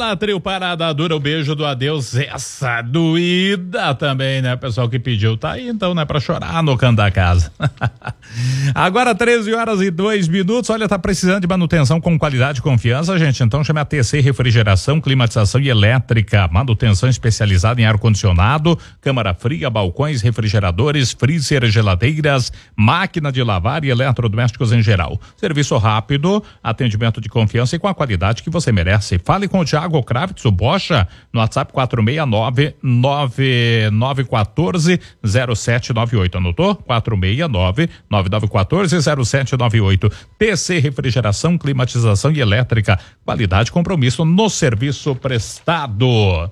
Fala, trio Parada Dura, o beijo do adeus, essa doída também, né? O pessoal que pediu tá aí, então, né? Pra chorar no canto da casa. Agora 13h02, olha, tá precisando de manutenção com qualidade e confiança, gente? Então chame a TC Refrigeração, Climatização e Elétrica, manutenção especializada em ar-condicionado, câmara fria, balcões, refrigeradores, freezer, geladeiras, máquina de lavar e eletrodomésticos em geral. Serviço rápido, atendimento de confiança e com a qualidade que você merece. Fale com o Thiago Kravitz, o Bocha, no WhatsApp 469-9914-0798. Anotou? 469-9914-0798. TC Refrigeração, Climatização e Elétrica. Qualidade e compromisso no serviço prestado.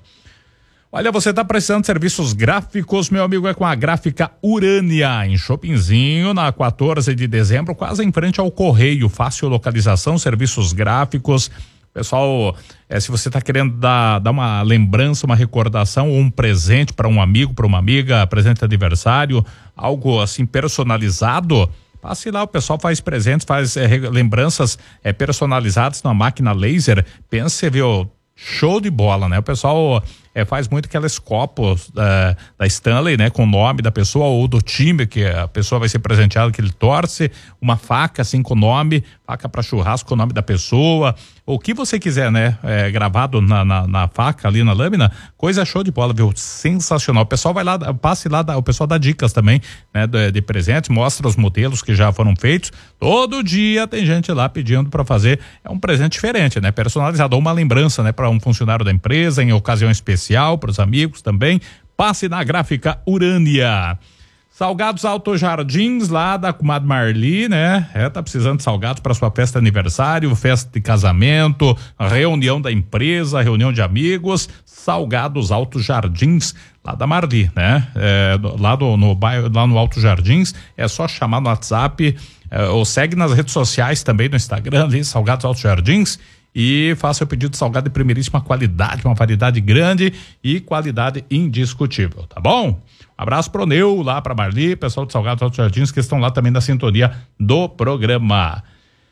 Olha, você está precisando de serviços gráficos, meu amigo, é com a Gráfica Urânia, em Chopinzinho, na 14 de dezembro, quase em frente ao Correio. Fácil localização, serviços gráficos. Pessoal, se você está querendo dar uma lembrança, uma recordação ou um presente para um amigo, para uma amiga, presente de aniversário, algo assim personalizado, passe lá, o pessoal faz presentes, faz lembranças personalizadas na máquina laser. Pense, viu? Show de bola, né? O pessoal faz muito aqueles copos da Stanley, né? Com o nome da pessoa ou do time que a pessoa vai ser presenteada, que ele torce, uma faca assim com o nome, faca para churrasco com o nome da pessoa, o que você quiser, né? Gravado na faca ali na lâmina, coisa show de bola, viu? Sensacional. O pessoal vai lá, passe lá, o pessoal dá dicas também, né? De presentes, mostra os modelos que já foram feitos. Todo dia tem gente lá pedindo para fazer um presente diferente, né? Personalizado, ou uma lembrança, né? Para um funcionário da empresa, em ocasião especial, para os amigos também. Passe na Gráfica Urânia. Salgados Alto Jardins, lá da comadre Marli, né? Tá precisando de salgados para sua festa de aniversário, festa de casamento, reunião da empresa, reunião de amigos. Salgados Alto Jardins, lá da Marli, né? Lá no bairro, lá no Alto Jardins, é só chamar no WhatsApp, ou segue nas redes sociais também, no Instagram ali, Salgados Alto Jardins, e faça o pedido de salgado de primeiríssima qualidade, uma variedade grande e qualidade indiscutível, tá bom? Abraço pro Neu, lá pra Marli, pessoal de Salgados Alto Jardins, que estão lá também na sintonia do programa.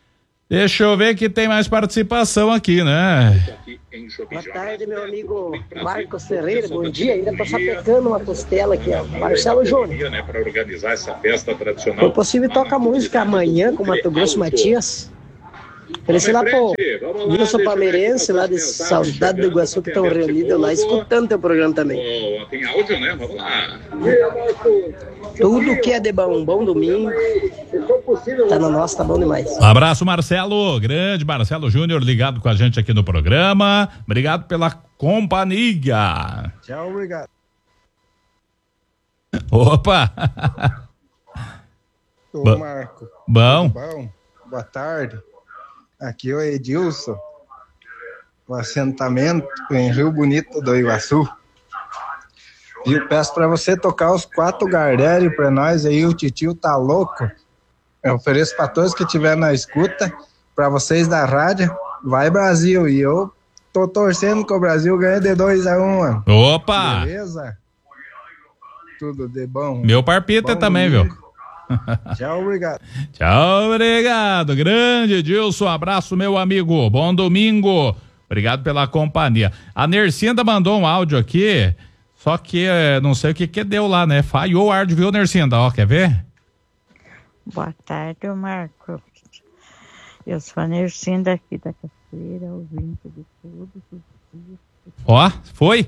Deixa eu ver que tem mais participação aqui, né? Boa tarde, meu amigo Marcos Ferreira, bom dia. Ainda tô sapecando uma costela aqui, ó. Marcelo Júnior. Para organizar essa festa tradicional. Foi possível tocar música amanhã com Mato Grosso Matias? Ofereci lá pro Wilson Palmeirense, lá de Saudade do Iguaçu, que estão reunidos lá, escutando teu programa também. Tem áudio, né? Vamos lá. Tudo que é de bom domingo, tá no nosso, tá bom demais. Abraço, Marcelo, grande Marcelo Júnior, ligado com a gente aqui no programa. Obrigado pela companhia. Tchau, obrigado. Opa! Ô, Marco. Bom. Boa tarde. Aqui é o Edilson, o assentamento em Rio Bonito do Iguaçu. E eu peço para você tocar os 4 Gardério para nós aí, o titio tá louco. Eu ofereço para todos que estiver na escuta, para vocês da rádio, vai Brasil. E eu tô torcendo que o Brasil ganhe de 2-1, mano. Opa! Beleza? Tudo de bom. Meu parpita também, domingo. viu? Tchau, obrigado. Tchau, obrigado. Grande Edilson, abraço, meu amigo. Bom domingo. Obrigado pela companhia. A Nercinda mandou um áudio aqui, só que não sei o que deu lá, né? Falhou o áudio, viu, Nercinda? Ó, quer ver? Boa tarde, Marco. Eu sou a Nercinda aqui da Cachoeira, ouvinte de todos os dias. Ó, foi?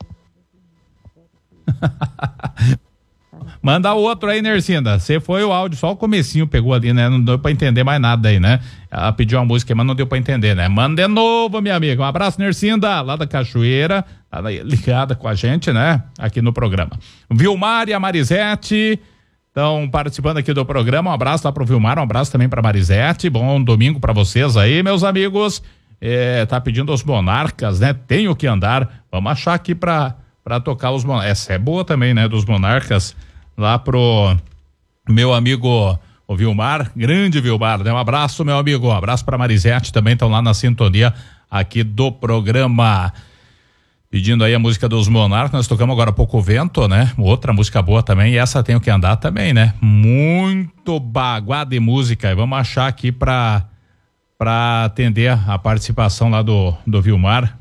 Manda outro aí, Nercinda. Você foi o áudio, só o comecinho pegou ali, né? Não deu pra entender mais nada aí, né? Ela pediu uma música, mas não deu pra entender, né? Manda de novo, minha amiga. Um abraço, Nercinda, lá da Cachoeira, ligada com a gente, né? Aqui no programa. Vilmar e a Marisete estão participando aqui do programa. Um abraço lá pro Vilmar, um abraço também pra Marisete. Bom domingo pra vocês aí, meus amigos. Tá pedindo os Monarcas, né? Tenho que andar. Vamos achar aqui pra tocar os Monarcas. Essa é boa também, né? Dos Monarcas. Lá pro meu amigo o Vilmar, grande Vilmar, né? Um abraço, meu amigo, um abraço pra Marisete, também estão lá na sintonia aqui do programa, pedindo aí a música dos Monarcas. Nós tocamos agora há pouco Vento, né? Outra música boa também, e essa Tenho que Andar também, né? Muito baguá de música, e vamos achar aqui pra atender a participação lá do Vilmar.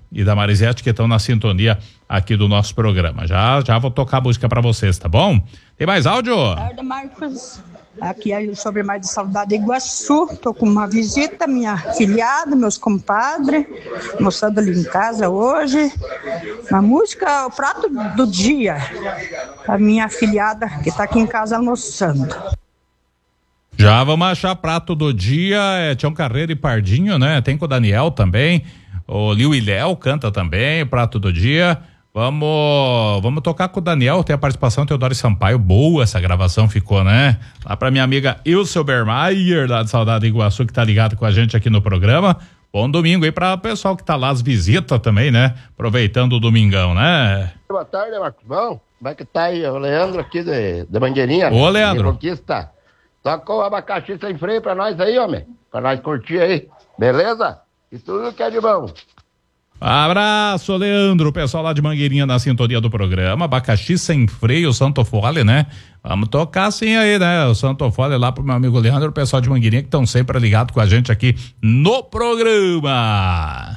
e da Marisete que estão na sintonia aqui do nosso programa. Já vou tocar a música para vocês, tá bom? Tem mais áudio? Boa tarde, Marcos. Aqui é o sobre mais de Saudade Iguaçu. Tô com uma visita, minha filhada, meus compadres, moçada ali em casa hoje. Uma música, o prato do dia. A minha filhada que tá aqui em casa almoçando. Já vamos achar prato do dia, Tião Carreiro e Pardinho, né? Tem com o Daniel também, o Liu e Léo canta também, prato do dia. Vamos tocar com o Daniel, tem a participação do Teodoro Sampaio, boa essa gravação ficou, né? Lá pra minha amiga Ilse Obermeier, lá de Saudade Iguaçu, que tá ligado com a gente aqui no programa. Bom domingo aí pra pessoal que tá lá, as visitas também, né? Aproveitando o domingão, né? Boa tarde, Marcos. Bom, como é que tá aí? O Leandro aqui da Mangueirinha. Ô, Leandro. Conquista. Toca o abacaxi sem freio pra nós aí, homem. Pra nós curtir aí. Beleza? E tudo que é de bom. Abraço, Leandro, o pessoal lá de Mangueirinha na sintonia do programa, abacaxi sem freio, Santo Fole, né? Vamos tocar assim aí, né? O Santo Fole lá pro meu amigo Leandro, o pessoal de Mangueirinha que estão sempre ligados com a gente aqui no programa.